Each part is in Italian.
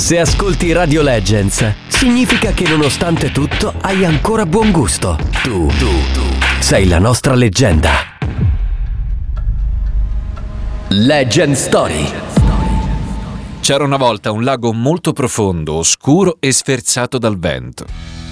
Se ascolti Radio Legends, significa che nonostante tutto hai ancora buon gusto. Tu sei la nostra leggenda. Legend Story. C'era una volta un lago molto profondo, oscuro e sferzato dal vento.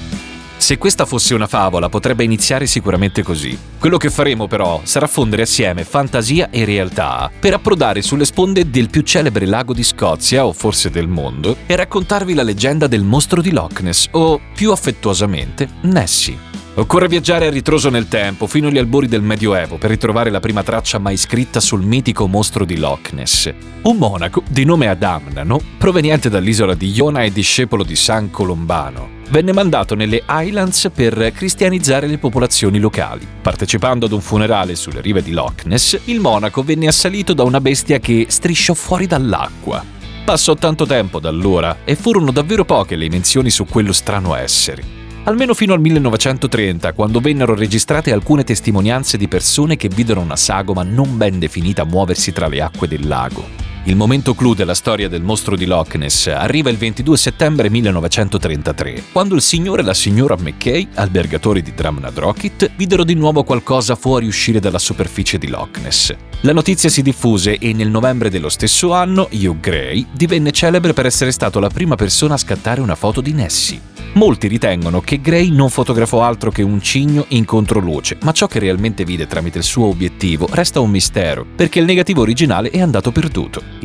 Se questa fosse una favola, potrebbe iniziare sicuramente così. Quello che faremo però sarà fondere assieme fantasia e realtà per approdare sulle sponde del più celebre lago di Scozia, o forse del mondo, e raccontarvi la leggenda del mostro di Loch Ness, o più affettuosamente Nessie. Occorre viaggiare a ritroso nel tempo, fino agli albori del Medioevo, per ritrovare la prima traccia mai scritta sul mitico mostro di Loch Ness. Un monaco di nome Adamnano, proveniente dall'isola di Iona e discepolo di San Colombano, venne mandato nelle Highlands per cristianizzare le popolazioni locali. Partecipando ad un funerale sulle rive di Loch Ness, il monaco venne assalito da una bestia che strisciò fuori dall'acqua. Passò tanto tempo da allora e furono davvero poche le menzioni su quello strano essere. Almeno fino al 1930, quando vennero registrate alcune testimonianze di persone che videro una sagoma non ben definita muoversi tra le acque del lago. Il momento clou della storia del mostro di Loch Ness arriva il 22 settembre 1933, quando il signore e la signora Mackay, albergatori di Drumnadrochit, videro di nuovo qualcosa fuoriuscire dalla superficie di Loch Ness. La notizia si diffuse e nel novembre dello stesso anno Hugh Gray divenne celebre per essere stato la prima persona a scattare una foto di Nessie. Molti ritengono che Gray non fotografò altro che un cigno in controluce, ma ciò che realmente vide tramite il suo obiettivo resta un mistero, perché il negativo originale è andato perduto. Il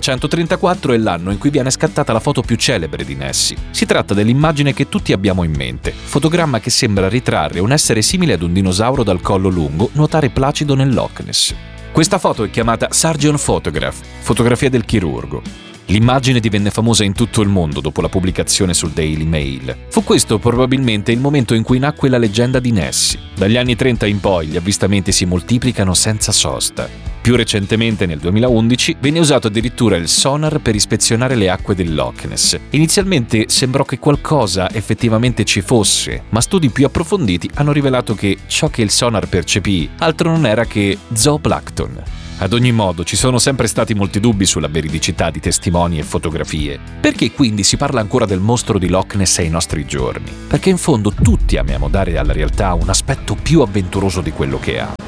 1934 è l'anno in cui viene scattata la foto più celebre di Nessie. Si tratta dell'immagine che tutti abbiamo in mente, fotogramma che sembra ritrarre un essere simile ad un dinosauro dal collo lungo nuotare placido nel Loch Ness. Questa foto è chiamata Surgeon Photograph, fotografia del chirurgo. L'immagine divenne famosa in tutto il mondo dopo la pubblicazione sul Daily Mail. Fu questo probabilmente il momento in cui nacque la leggenda di Nessie. Dagli anni 30 in poi gli avvistamenti si moltiplicano senza sosta. Più recentemente, nel 2011, venne usato addirittura il sonar per ispezionare le acque del Loch Ness. Inizialmente sembrò che qualcosa effettivamente ci fosse, ma studi più approfonditi hanno rivelato che ciò che il sonar percepì altro non era che zooplancton. Ad ogni modo, ci sono sempre stati molti dubbi sulla veridicità di testimoni e fotografie. Perché quindi si parla ancora del mostro di Loch Ness ai nostri giorni? Perché in fondo tutti amiamo dare alla realtà un aspetto più avventuroso di quello che ha.